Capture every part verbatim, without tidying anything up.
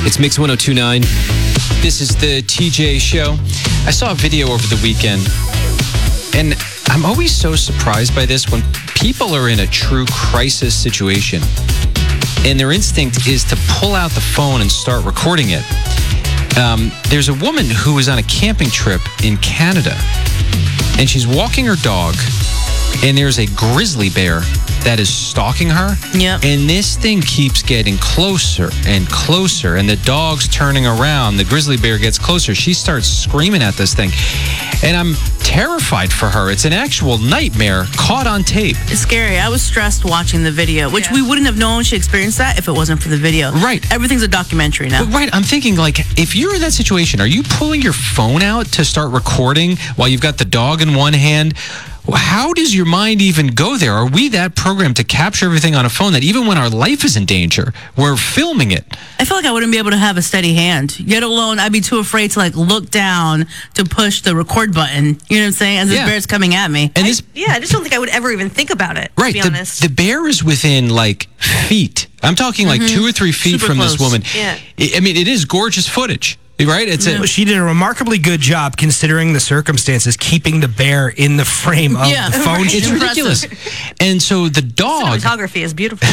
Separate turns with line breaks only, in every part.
It's Mix one oh two point nine. This is the T J Show. I saw a video over the weekend, and I'm always so surprised by this when people are in a true crisis situation, and their instinct is to pull out the phone and start recording it. Um, there's a woman who was on a camping trip in Canada, and she's walking her dog, and there's a grizzly bear that is stalking her.
Yep.
And this thing keeps getting closer and closer, and the dog's turning around. The grizzly bear gets closer. She starts screaming at this thing, and I'm terrified for her. It's an actual nightmare caught on tape.
It's scary. I was stressed watching the video, which
Yeah.
we wouldn't have known she experienced that if it wasn't for the video.
Right.
Everything's a documentary now.
But right, I'm thinking, like, if you're in that situation, are you pulling your phone out to start recording while you've got the dog in one hand? How does your mind even go there? Are we that programmed to capture everything on a phone that even when our life is in danger, we're filming it?
I feel like I wouldn't be able to have a steady hand, yet alone I'd be too afraid to like look down to push the record button. You know what I'm saying? As this
Yeah.
bear's coming at me.
And this,
Yeah, I just don't think I would ever even think about it,
right,
to be
the,
honest.
the bear is within like feet. I'm talking like two or three feet
Super
from this
close.
woman.
Yeah.
I I mean, it is gorgeous footage. Right? It's a,
She did a remarkably good job considering the circumstances, keeping the bear in the frame of
Yeah,
the phone.
right.
it's
shoot.
ridiculous. And so the dog,
Cinematography is beautiful.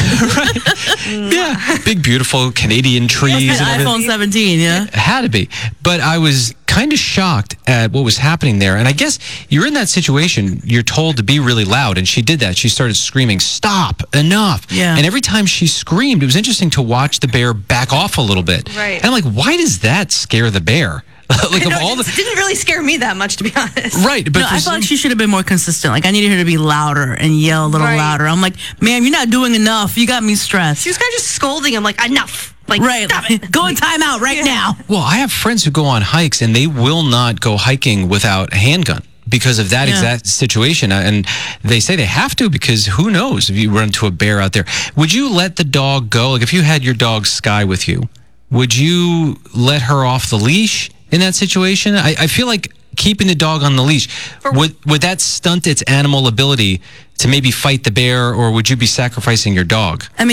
yeah, big, beautiful Canadian trees
It's
and
an
everything.
iPhone seventeen, yeah?
It had to be. But I was kind of shocked at what was happening there. And I guess you're in that situation, you're told to be really loud. And she did that. She started screaming, "Stop, enough."
Yeah.
And every time she screamed, it was interesting to watch the bear back off a little bit.
Right.
And I'm like, why does that scare the bear? like, of
No,
all
it
the.
didn't really scare me that much, to be honest.
Right. But
No,
for
I
some-
felt like she should have been more consistent. Like, I needed her to be louder and yell a little
Right.
louder. I'm like, ma'am, you're not doing enough. You got me stressed.
She was kind of just scolding him, like, enough. Like,
Right.
stop it.
Go in timeout right
Yeah.
now.
Well, I have friends who go on hikes and they will not go hiking without a handgun because of that
Yeah.
exact situation. And they say they have to because who knows if you run into a bear out there. Would you let the dog go? Like if you had your dog Sky with you, would you let her off the leash in that situation? I, I feel like keeping the dog on the leash, would, would that stunt its animal ability to maybe fight the bear, or would you be sacrificing your dog?
I mean,